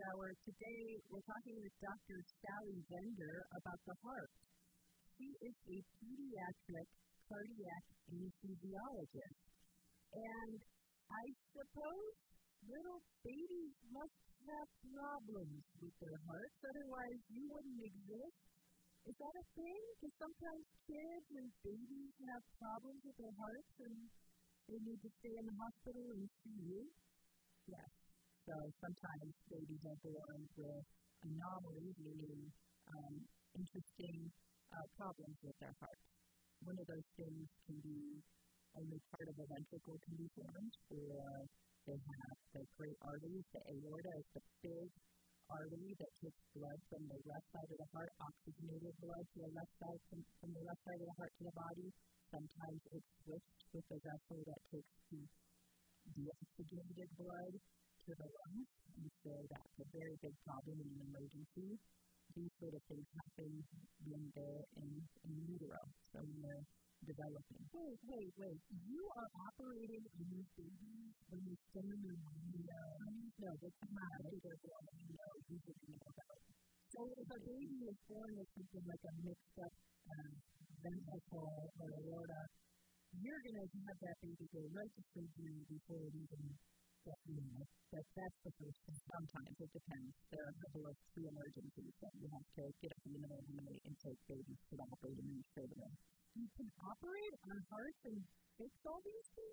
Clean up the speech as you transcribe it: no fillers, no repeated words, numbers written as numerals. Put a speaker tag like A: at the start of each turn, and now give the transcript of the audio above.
A: Hour. Today, we're talking with Dr. Sally Bender about the heart. She is a pediatric cardiac anesthesiologist. And I suppose little babies must have problems with their hearts, otherwise you wouldn't exist. Is that a thing? Because sometimes kids and babies have problems with their hearts and they need to stay in the hospital and see you? Yes. So sometimes babies are born with anomalies, meaning interesting problems with their heart. One of those things can be only part of a ventricle can be formed, or they have the great arteries. The aorta is the big artery that takes blood from the left side of the heart, oxygenated blood to the left side, from the left side of the heart to the body. Sometimes it's switched with the vessel that takes the deoxygenated blood to the lungs, and so that's a very big problem in an emergency. These sort of things happen when they're in utero, so when they're developing. Wait. You are operating on these babies when you still in their mommy? No, that's not. They're born and you know about it. So if a baby is born with something like a mixed up ventricle or aorta, you're going to have that baby go right to surgery before it even gets in. That's the first thing. Sometimes it depends. There are a couple of pre-emergencies that you have to get up in the middle of the night and take babies to the operating room straight away. You can operate on hearts and fix all these things?